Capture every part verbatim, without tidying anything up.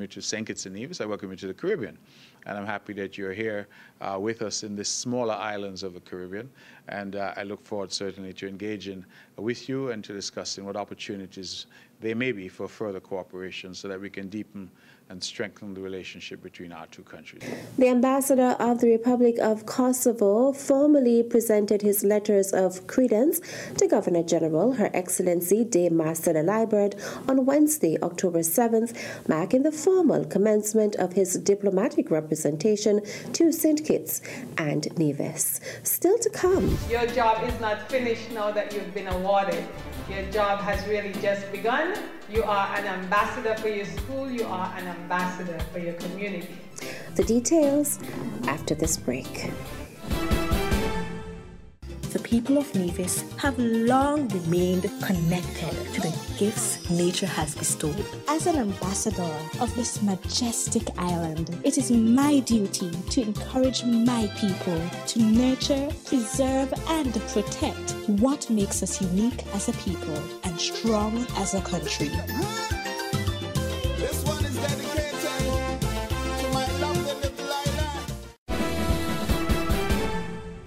you to Saint Kitts and Nevis. I welcome you to the Caribbean. And I'm happy that you're here uh, with us in the smaller islands of the Caribbean. And uh, I look forward certainly to engaging with you and to discussing what opportunities there may be for further cooperation so that we can deepen and strengthen the relationship between our two countries. The ambassador of the Republic of Kosovo formally presented his letters of credence to Governor General Her Excellency Dame Marcella Liburd on Wednesday, October seventh, marking the formal commencement of his diplomatic representation to Saint Kitts and Nevis. Still to come. Your job is not finished now that you've been awarded. Your job has really just begun. You are an ambassador for your school. You are an ambassador for your community. The details after this break. The people of Nevis have long remained connected to the gifts nature has bestowed. As an ambassador of this majestic island, it is my duty to encourage my people to nurture, preserve, and protect what makes us unique as a people and strong as a country. This one is dedicated to my lovely little island.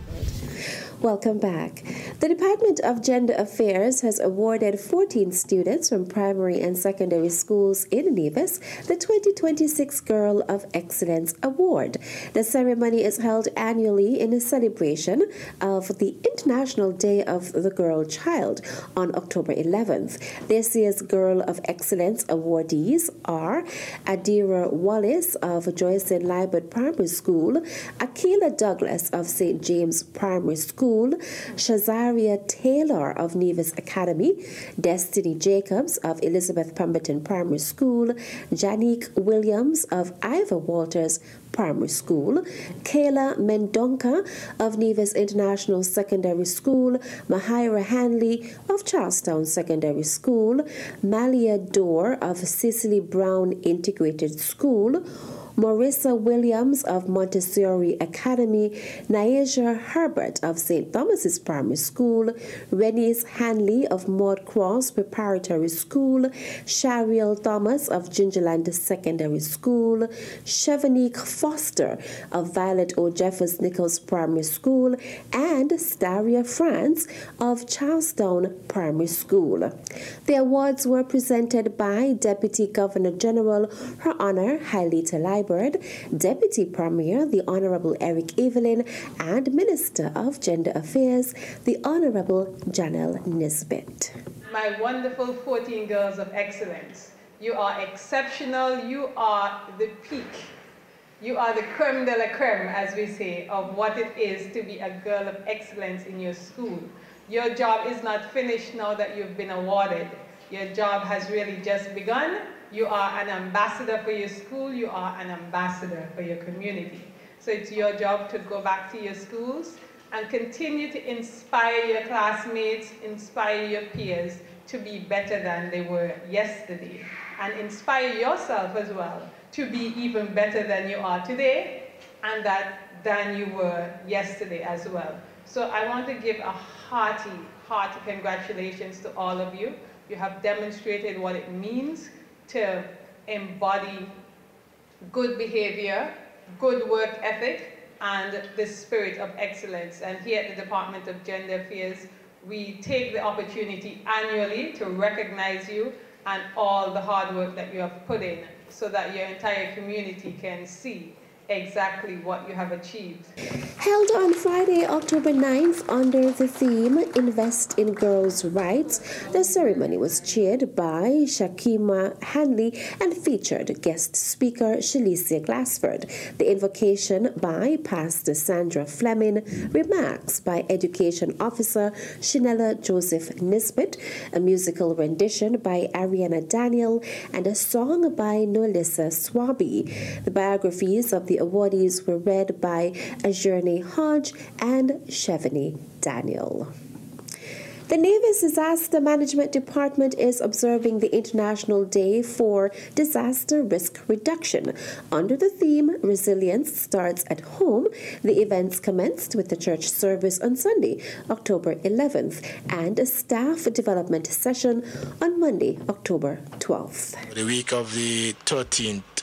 Welcome back. The Department of Gender Affairs has awarded fourteen students from primary and secondary schools in Nevis the twenty twenty-six Girl of Excellence Award. The ceremony is held annually in a celebration of the International Day of the Girl Child on October eleventh. This year's Girl of Excellence awardees are Adira Wallace of Joycelyn Liburd Primary School, Akila Douglas of Saint James Primary School, Shazaria Taylor of Nevis Academy, Destiny Jacobs of Elizabeth Pemberton Primary School, Janique Williams of Ivor Walters Primary School, Kayla Mendonca of Nevis International Secondary School, Mahira Hanley of Charlestown Secondary School, Malia Dorr of Cicely Brown Integrated School, Marissa Williams of Montessori Academy, Naisha Herbert of Saint Thomas's Primary School, Renice Hanley of Maud Cross Preparatory School, Shariel Thomas of Gingerland Secondary School, Chevanique Foster of Violet O. Jeffers Nichols Primary School, and Staria France of Charlestown Primary School. The awards were presented by Deputy Governor General Her Honor Hailita Liburd, Deputy Premier, the Honorable Eric Evelyn, and Minister of Gender Affairs, the Honorable Janelle Nisbet. My wonderful fourteen Girls of Excellence, you are exceptional. You are the peak. You are the creme de la creme, as we say, of what it is to be a girl of excellence in your school. Your job is not finished now that you've been awarded. Your job has really just begun. You are an ambassador for your school. You are an ambassador for your community. So it's your job to go back to your schools and continue to inspire your classmates, inspire your peers to be better than they were yesterday, and inspire yourself as well to be even better than you are today and that than you were yesterday as well. So I want to give a hearty, hearty congratulations to all of you. You have demonstrated what it means to embody good behavior, good work ethic, and the spirit of excellence. And here at the Department of Gender Affairs, we take the opportunity annually to recognize you and all the hard work that you have put in so that your entire community can see exactly what you have achieved. Held on Friday, October ninth, under the theme Invest in Girls' Rights, the ceremony was chaired by Shakima Hanley and featured guest speaker Shalicia Glassford. The invocation by Pastor Sandra Fleming, remarks by Education Officer Shanella Joseph Nisbet, a musical rendition by Ariana Daniel, and a song by Nolissa Swaby. The biographies of the awardees were read by Ajurni Hodge and Chevany Daniel. The Nevis Disaster Management Department is observing the International Day for Disaster Risk Reduction. Under the theme, Resilience Starts at Home, the events commenced with the church service on Sunday, October eleventh, and a staff development session on Monday, October twelfth. The week of the thirteenth